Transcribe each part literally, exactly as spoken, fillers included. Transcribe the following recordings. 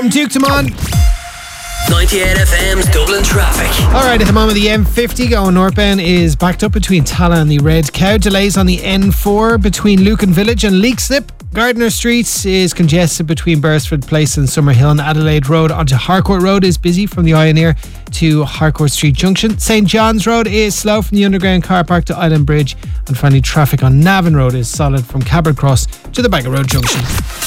Duke Tamon. ninety-eight F M's Dublin traffic. Alright, at the moment the M fifty going northbound is backed up between Tala and the Red Cow. Delays on the N four between Lucan Village and Leakslip. Gardiner Street is congested between Beresford Place and Summerhill, and Adelaide Road onto Harcourt Road is busy from the Ioneer to Harcourt Street Junction. Saint John's Road is slow from the underground car park to Island Bridge, and finally traffic on Navan Road is solid from Cabot Cross to the Bagger Road Junction.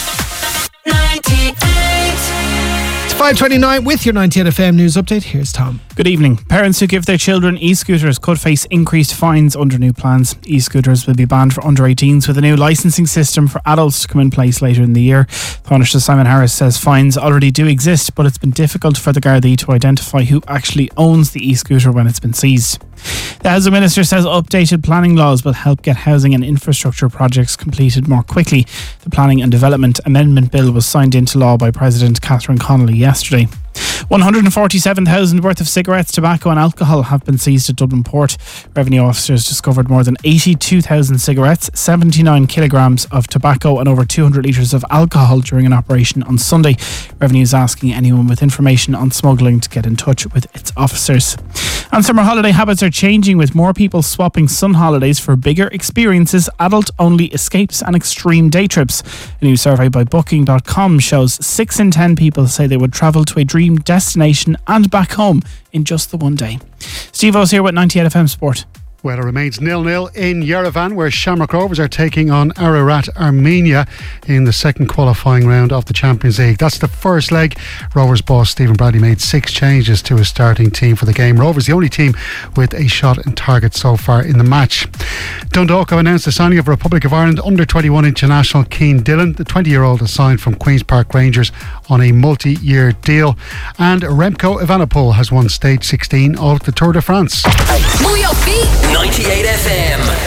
five twenty-nine with your ninety-eight F M news update. Here's Tom. Good evening. Parents who give their children e-scooters could face increased fines under new plans. E-scooters will be banned for under eighteens, with a new licensing system for adults to come in place later in the year. Taoiseach Simon Harris says fines already do exist, but it's been difficult for the Gardaí to identify who actually owns the e-scooter when it's been seized. The Housing Minister says updated planning laws will help get housing and infrastructure projects completed more quickly. The Planning and Development Amendment Bill was signed into law by President Catherine Connolly yesterday. one hundred forty-seven thousand worth of cigarettes, tobacco and alcohol have been seized at Dublin Port. Revenue officers discovered more than eighty-two thousand cigarettes, seventy-nine kilograms of tobacco and over two hundred litres of alcohol during an operation on Sunday. Revenue is asking anyone with information on smuggling to get in touch with its officers. And summer holiday habits are changing, with more people swapping sun holidays for bigger experiences, adult-only escapes and extreme day trips. A new survey by booking dot com shows six in ten people say they would travel to a dream destination and back home in just the one day. Steve O's here with ninety-eight F M Sport. Well, it remains nil-nil in Yerevan, where Shamrock Rovers are taking on Ararat Armenia in the second qualifying round of the Champions League. That's the first leg. Rovers boss Stephen Bradley made six changes to his starting team for the game. Rovers, the only team with a shot in target so far in the match. Dundalk have announced the signing of Republic of Ireland under twenty-one international Cian Dillon. The twenty-year-old has signed from Queen's Park Rangers on a multi-year deal. And Remco Evenepoel has won stage sixteen of the Tour de France. ninety-eight F M.